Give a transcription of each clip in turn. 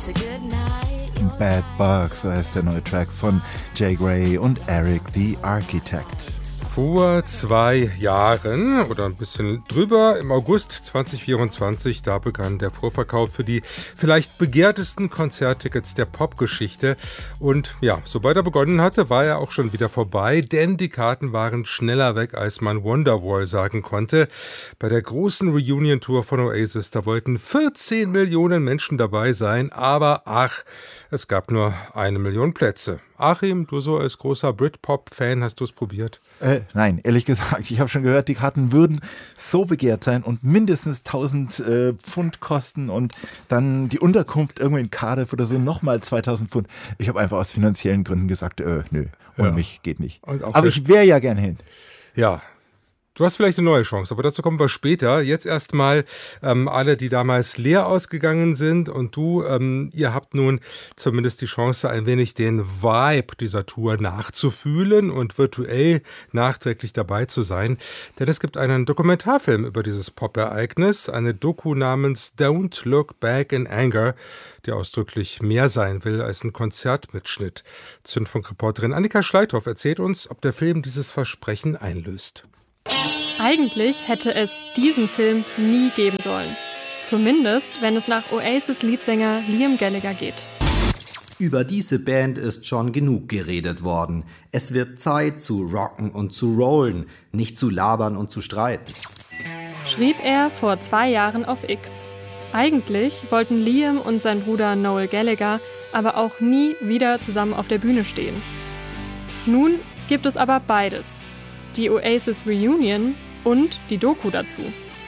Bad Bug, so heißt der neue Track von Jay Gray und Eric the Architect. Vor 2 Jahren oder ein bisschen drüber, im August 2024, da begann der Vorverkauf für die vielleicht begehrtesten Konzerttickets der Popgeschichte. Und ja, sobald er begonnen hatte, war er auch schon wieder vorbei, denn die Karten waren schneller weg, als man Wonderwall sagen konnte. Bei der großen Reunion-Tour von Oasis, da wollten 14 Millionen Menschen dabei sein, aber es gab nur 1 Million Plätze. Achim, du so als großer Britpop-Fan, hast du es probiert? Nein, ehrlich gesagt, ich habe schon gehört, die Karten würden so begehrt sein und mindestens 1000 Pfund kosten und dann die Unterkunft irgendwo in Cardiff oder so nochmal 2000 Pfund. Ich habe einfach aus finanziellen Gründen gesagt, nö, ohne mich geht nicht. Aber ich wäre ja gern hin. Ja. Du hast vielleicht eine neue Chance, aber dazu kommen wir später. Jetzt erstmal alle, die damals leer ausgegangen sind und du, ihr habt nun zumindest die Chance, ein wenig den Vibe dieser Tour nachzufühlen und virtuell nachträglich dabei zu sein. Denn es gibt einen Dokumentarfilm über dieses Pop-Ereignis, eine Doku namens Don't Look Back in Anger, die ausdrücklich mehr sein will als ein Konzertmitschnitt. Zündfunk-Reporterin Annika Schleithoff erzählt uns, ob der Film dieses Versprechen einlöst. Eigentlich hätte es diesen Film nie geben sollen. Zumindest, wenn es nach Oasis-Leadsänger Liam Gallagher geht. Über diese Band ist schon genug geredet worden. Es wird Zeit zu rocken und zu rollen, nicht zu labern und zu streiten. Schrieb er vor 2 Jahren auf X. Eigentlich wollten Liam und sein Bruder Noel Gallagher aber auch nie wieder zusammen auf der Bühne stehen. Nun gibt es aber beides. Die Oasis Reunion und die Doku dazu.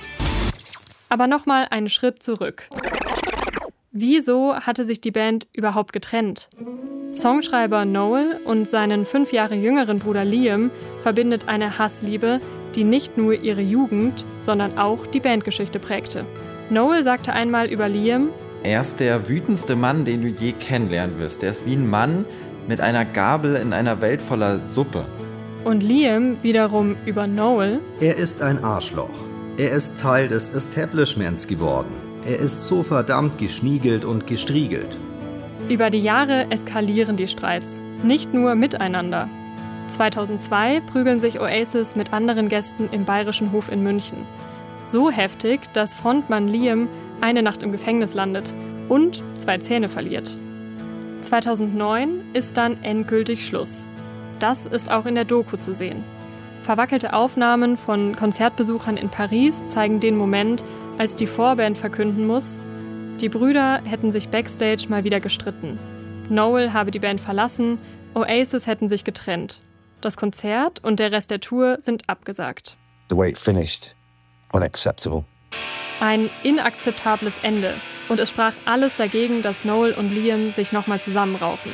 Aber nochmal einen Schritt zurück. Wieso hatte sich die Band überhaupt getrennt? Songschreiber Noel und seinen 5 Jahre jüngeren Bruder Liam verbindet eine Hassliebe, die nicht nur ihre Jugend, sondern auch die Bandgeschichte prägte. Noel sagte einmal über Liam: Er ist der wütendste Mann, den du je kennenlernen wirst. Der ist wie ein Mann mit einer Gabel in einer Welt voller Suppe. Und Liam wiederum über Noel: Er ist ein Arschloch. Er ist Teil des Establishments geworden. Er ist so verdammt geschniegelt und gestriegelt. Über die Jahre eskalieren die Streits, nicht nur miteinander. 2002 prügeln sich Oasis mit anderen Gästen im Bayerischen Hof in München. So heftig, dass Frontmann Liam eine Nacht im Gefängnis landet und 2 Zähne verliert. 2009 ist dann endgültig Schluss. Das ist auch in der Doku zu sehen. Verwackelte Aufnahmen von Konzertbesuchern in Paris zeigen den Moment, als die Vorband verkünden muss, die Brüder hätten sich backstage mal wieder gestritten. Noel habe die Band verlassen, Oasis hätten sich getrennt. Das Konzert und der Rest der Tour sind abgesagt. The way it finished, unacceptable. Ein inakzeptables Ende. Und es sprach alles dagegen, dass Noel und Liam sich nochmal zusammenraufen.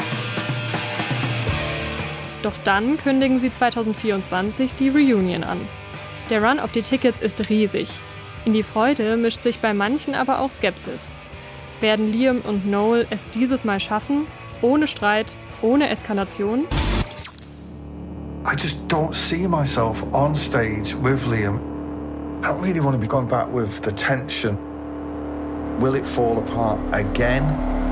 Doch dann kündigen sie 2024 die Reunion an. Der Run auf die Tickets ist riesig. In die Freude mischt sich bei manchen aber auch Skepsis. Werden Liam und Noel es dieses Mal schaffen? Ohne Streit, ohne Eskalation? I just don't see myself on stage with Liam. I don't really want to be going back with the tension. Will it fall apart again?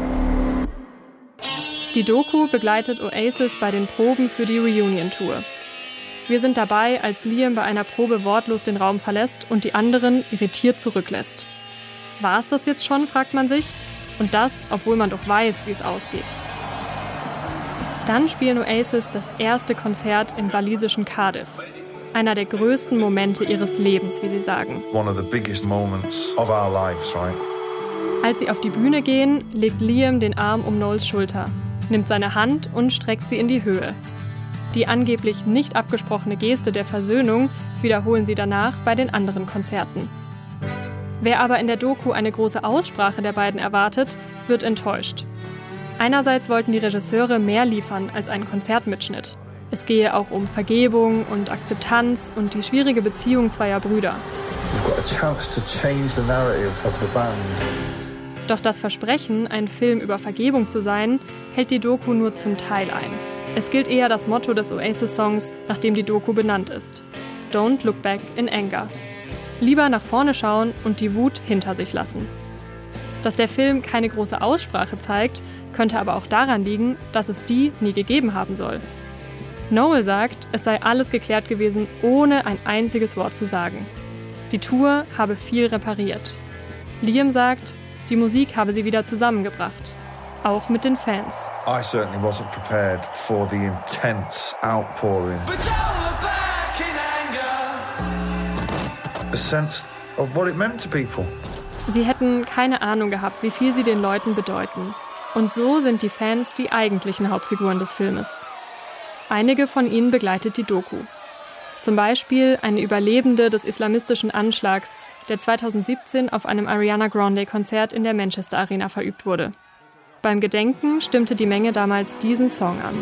Die Doku begleitet Oasis bei den Proben für die Reunion-Tour. Wir sind dabei, als Liam bei einer Probe wortlos den Raum verlässt und die anderen irritiert zurücklässt. War es das jetzt schon, fragt man sich? Und das, obwohl man doch weiß, wie es ausgeht. Dann spielen Oasis das erste Konzert im walisischen Cardiff. Einer der größten Momente ihres Lebens, wie sie sagen. One of the biggest moments of our lives, right? Als sie auf die Bühne gehen, legt Liam den Arm um Noels Schulter, nimmt seine Hand und streckt sie in die Höhe. Die angeblich nicht abgesprochene Geste der Versöhnung wiederholen sie danach bei den anderen Konzerten. Wer aber in der Doku eine große Aussprache der beiden erwartet, wird enttäuscht. Einerseits wollten die Regisseure mehr liefern als einen Konzertmitschnitt. Es gehe auch um Vergebung und Akzeptanz und die schwierige Beziehung zweier Brüder. You've got a chance to change the narrative of the band. Doch das Versprechen, ein Film über Vergebung zu sein, hält die Doku nur zum Teil ein. Es gilt eher das Motto des Oasis-Songs, nach dem die Doku benannt ist. Don't look back in anger. Lieber nach vorne schauen und die Wut hinter sich lassen. Dass der Film keine große Aussprache zeigt, könnte aber auch daran liegen, dass es die nie gegeben haben soll. Noel sagt, es sei alles geklärt gewesen, ohne ein einziges Wort zu sagen. Die Tour habe viel repariert. Liam sagt, die Musik habe sie wieder zusammengebracht. Auch mit den Fans. I certainly wasn't prepared for the intense outpouring. A sense of what it meant to people. Sie hätten keine Ahnung gehabt, wie viel sie den Leuten bedeuten. Und so sind die Fans die eigentlichen Hauptfiguren des Filmes. Einige von ihnen begleitet die Doku. Zum Beispiel eine Überlebende des islamistischen Anschlags, der 2017 auf einem Ariana Grande-Konzert in der Manchester Arena verübt wurde. Beim Gedenken stimmte die Menge damals diesen Song an.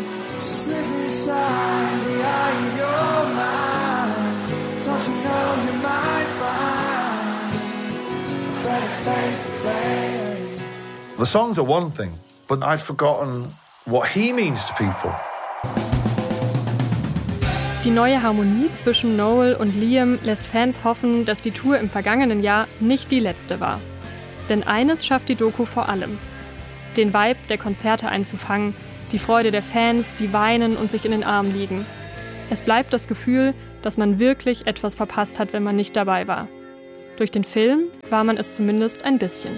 The songs are one thing, but I'd forgotten what he means to people. Die neue Harmonie zwischen Noel und Liam lässt Fans hoffen, dass die Tour im vergangenen Jahr nicht die letzte war. Denn eines schafft die Doku vor allem: den Vibe der Konzerte einzufangen, die Freude der Fans, die weinen und sich in den Armen liegen. Es bleibt das Gefühl, dass man wirklich etwas verpasst hat, wenn man nicht dabei war. Durch den Film war man es zumindest ein bisschen.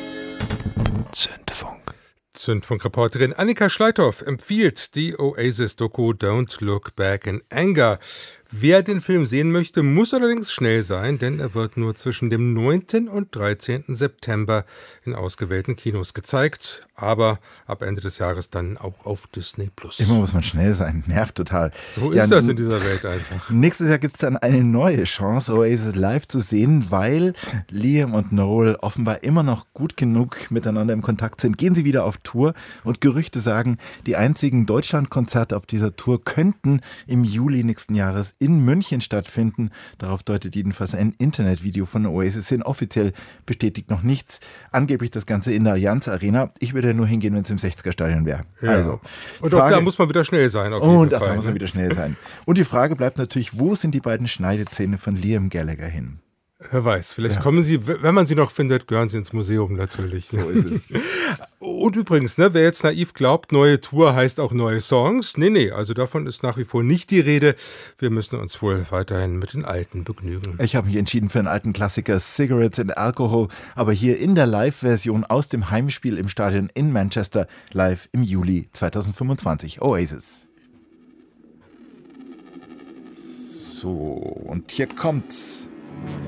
Zündfunk-Reporterin Annika Schleithoff empfiehlt die Oasis-Doku Don't Look Back in Anger. Wer den Film sehen möchte, muss allerdings schnell sein, denn er wird nur zwischen dem 9. und 13. September in ausgewählten Kinos gezeigt, aber ab Ende des Jahres dann auch auf Disney+. Immer muss man schnell sein, nervt total. So ist das in dieser Welt einfach. Nächstes Jahr gibt es dann eine neue Chance, Oasis live zu sehen, weil Liam und Noel offenbar immer noch gut genug miteinander im Kontakt sind. Gehen sie wieder auf Tour und Gerüchte sagen, die einzigen Deutschlandkonzerte auf dieser Tour könnten im Juli nächsten Jahres in München stattfinden. Darauf deutet jedenfalls ein Internetvideo von Oasis hin. Offiziell bestätigt noch nichts. Angeblich das Ganze in der Allianz Arena. Ich würde nur hingehen, wenn es im 60er-Stadion wäre. Ja. Also, und auch da muss man wieder schnell sein. Auf jeden und Fall, da muss man wieder schnell sein. Und die Frage bleibt natürlich, wo sind die beiden Schneidezähne von Liam Gallagher hin? Wer weiß, vielleicht kommen sie, wenn man sie noch findet, gehören sie ins Museum natürlich. So ist es. Und übrigens, wer jetzt naiv glaubt, neue Tour heißt auch neue Songs. Nee, also davon ist nach wie vor nicht die Rede. Wir müssen uns wohl weiterhin mit den alten begnügen. Ich habe mich entschieden für einen alten Klassiker, Cigarettes and Alcohol, aber hier in der Live-Version aus dem Heimspiel im Stadion in Manchester, live im Juli 2025. Oasis. So, und hier kommt's.